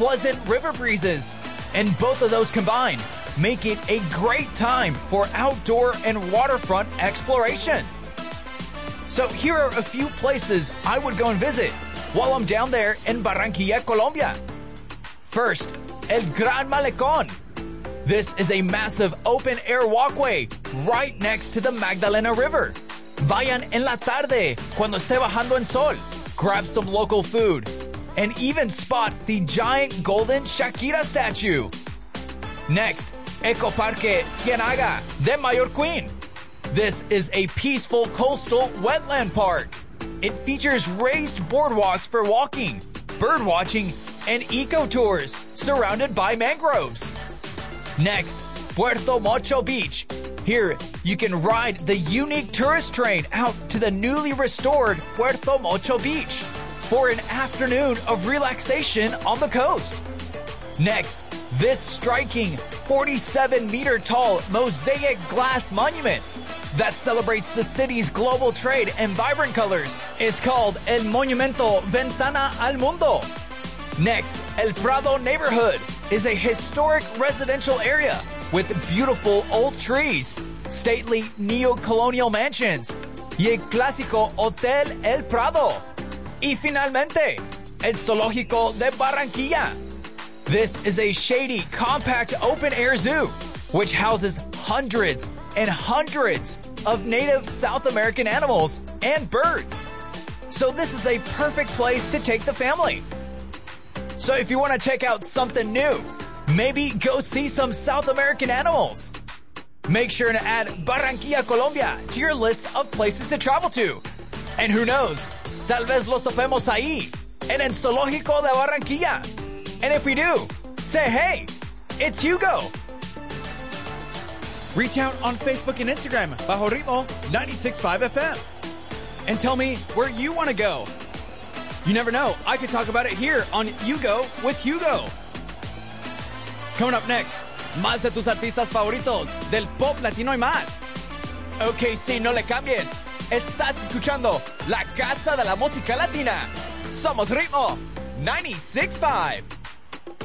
pleasant river breezes. And both of those combined make it a great time for outdoor and waterfront exploration. So here are a few places I would go and visit while I'm down there in Barranquilla, Colombia. First, El Gran Malecón. This is a massive open-air walkway right next to the Magdalena River. Vayan en la tarde, cuando esté bajando el sol. Grab some local food, and even spot the giant golden Shakira statue. Next, Ecoparque Ciénaga de Mallorquín. This is a peaceful coastal wetland park. It features raised boardwalks for walking, bird watching, and eco tours surrounded by mangroves. Next, Puerto Mocho Beach. Here, you can ride the unique tourist train out to the newly restored Puerto Mocho Beach for an afternoon of relaxation on the coast. Next, this striking 47-meter tall mosaic glass monument that celebrates the city's global trade and vibrant colors is called El Monumento Ventana al Mundo. Next, El Prado neighborhood is a historic residential area with beautiful old trees, stately neo-colonial mansions, y el clásico Hotel El Prado. Y finalmente, El Zoológico de Barranquilla. This is a shady, compact, open-air zoo, which houses hundreds and hundreds of native South American animals and birds. So this is a perfect place to take the family. So if you want to check out something new, maybe go see some South American animals. Make sure to add Barranquilla, Colombia to your list of places to travel to. And who knows, tal vez los topemos ahí, en el Zoológico de Barranquilla. And if we do, say, hey, it's Hugo. Reach out on Facebook and Instagram, Bajo Ritmo 96.5 FM. And tell me where you want to go. You never know, I could talk about it here on Hugo with Hugo. Coming up next, más de tus artistas favoritos del pop latino y más. Ok, sí, no le cambies. Estás escuchando La Casa de la Música Latina. Somos Ritmo 96.5.